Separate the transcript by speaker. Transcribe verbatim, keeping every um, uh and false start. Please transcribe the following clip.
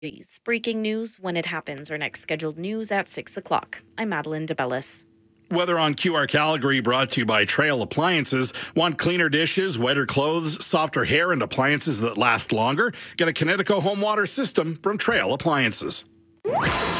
Speaker 1: Breaking news when it happens. Our next scheduled news at six o'clock. I'm Madeline DeBellis.
Speaker 2: Weather on Q R Calgary brought to you by Trail Appliances. Want cleaner dishes, wetter clothes, softer hair, and appliances that last longer? Get a Kinetico home water system from Trail Appliances.